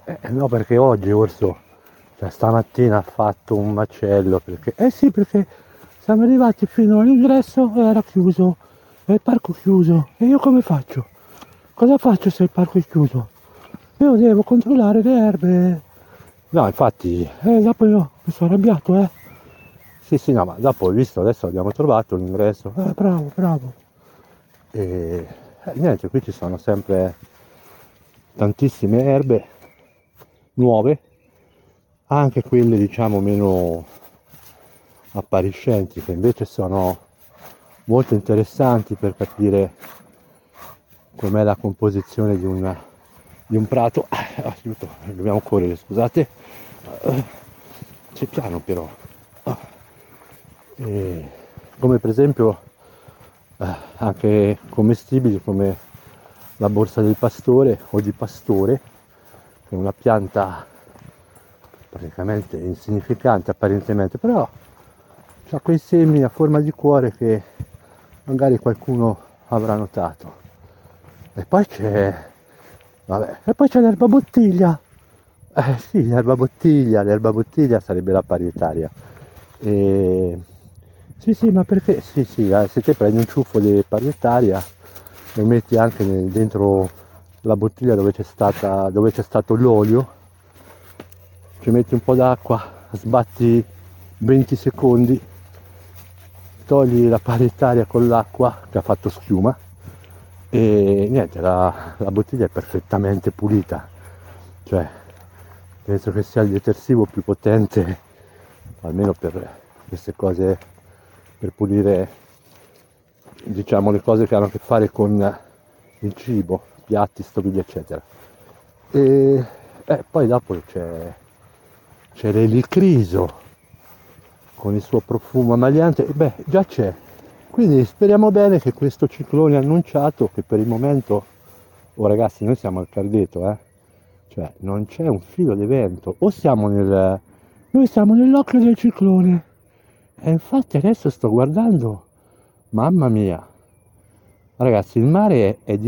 No, perché oggi Orso, cioè stamattina ha fatto un macello perché. Eh sì, perché siamo arrivati fino all'ingresso e era chiuso, e il parco chiuso. E io come faccio? Cosa faccio se il parco è chiuso? Io devo controllare le erbe. No, infatti, dopo io mi sono arrabbiato, eh. Sì, sì, no, ma dopo ho visto, adesso abbiamo trovato l'ingresso. Bravo, bravo. E niente, qui ci sono sempre tantissime erbe nuove, anche quelle diciamo meno appariscenti, che invece sono molto interessanti per capire com'è la composizione di un prato. Aiuto, dobbiamo correre, scusate. C'è piano però. E come per esempio anche commestibili come la borsa del pastore o di pastore, che è una pianta praticamente insignificante apparentemente, però ha quei semi a forma di cuore che magari qualcuno avrà notato. E poi c'è, vabbè, e poi c'è l'erba bottiglia. Sì, l'erba bottiglia sarebbe la parietaria. E... Sì, sì, ma perché? Sì, sì, se te prendi un ciuffo di parietaria, lo metti anche dentro la bottiglia dove c'è stato l'olio, ci metti un po' d'acqua, sbatti 20 secondi, togli la parietaria con l'acqua che ha fatto schiuma e niente, la bottiglia è perfettamente pulita, cioè penso che sia il detersivo più potente, almeno per queste cose, per pulire diciamo le cose che hanno a che fare con il cibo, piatti, stoviglie eccetera. E poi dopo c'è l'elicriso con il suo profumo ammagliante, e beh già c'è. Quindi speriamo bene che questo ciclone annunciato, che per il momento, oh ragazzi, noi siamo al Cardeto, cioè non c'è un filo di vento, noi siamo nell'occhio del ciclone. E infatti adesso sto guardando, mamma mia, ragazzi, il mare è di